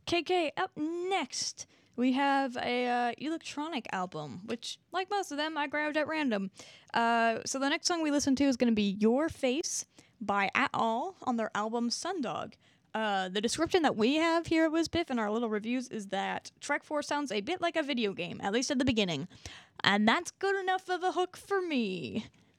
KK, up next, we have a electronic album, which, like most of them, I grabbed at random. So the next song we listen to is going to be Your Face by At All on their album Sundog. The description that we have here at WizBiff in our little reviews is that track 4 sounds a bit like a video game, at least at the beginning. And that's good enough of a hook for me.